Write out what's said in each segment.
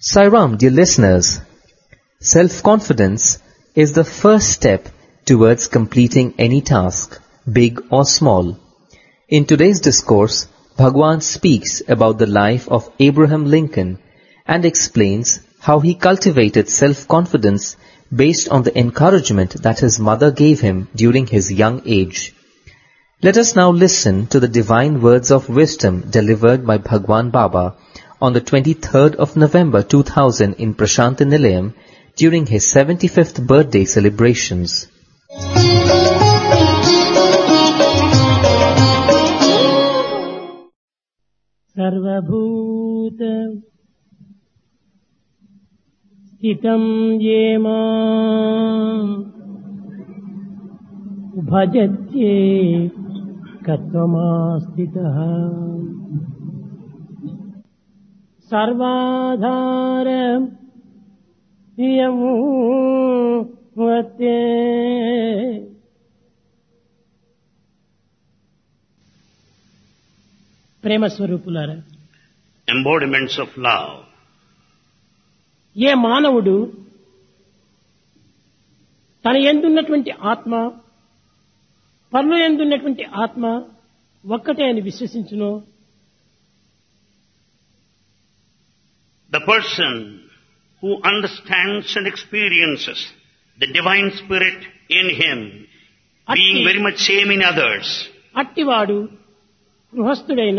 Sairam, dear listeners, self-confidence is the first step towards completing any task, big or small. In today's discourse, Bhagwan speaks about the life of Abraham Lincoln and explains how he cultivated self-confidence based on the encouragement that his mother gave him during his young age. Let us now listen to the divine words of wisdom delivered by Bhagwan Baba on the 23rd of November 2000 in Prashanti Nilayam during his 75th birthday celebrations. सर्वभूत स्थितं ये मां भजत्ये कत्वमास्थितः सर्वाधार यमुवते ప్రేమ స్వరూపులారా, embodiments of love. ఏ మానవుడు తన యందున్నటువంటి ఆత్మ పరుల యందున్నటువంటి ఆత్మ ఒక్కటే అని విశ్వసించునో, The person who understands and experiences the divine spirit in him, being very much same in others, అట్టివాడు గృహస్థుడైన,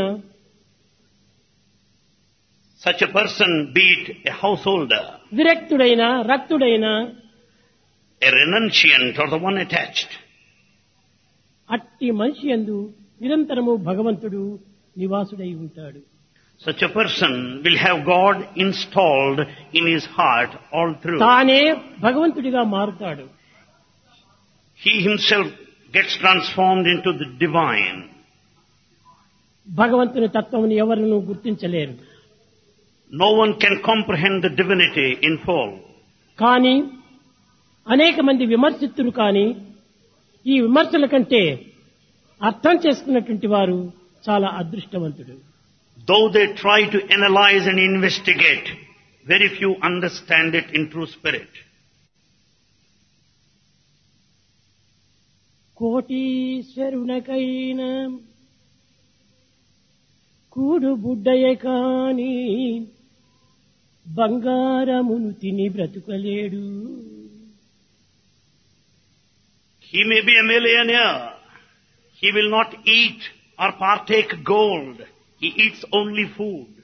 such a person, be it a householder, విరక్తుడైన, రక్తుడైన, a renunciant or the one attached, అట్టి మనిషి యందు నిరంతరము భగవంతుడు నివాసుడై ఉంటాడు. such a person will have God installed in his heart all through. తానే భగవంతుడిగా మారుతాడు. He himself gets transformed into the divine. భగవంతుని తత్వమును ఎవరును గుర్తించలేరు. No one can comprehend the divinity in full. కానీ అనేక మంది విమర్శితులు, కానీ ఈ విమర్శల కంటే అర్థం చేసుకున్నటువంటి వారు చాలా అదృష్టవంతుడు. Though they try to analyze and investigate, very few understand it in true spirit. కోటీశ్వరునకైన కూడు బుడ్డయే కాని బంగారమును తిని బ్రతుకలేడు. He may be a millionaire. He will not eat or partake gold. He eats only food.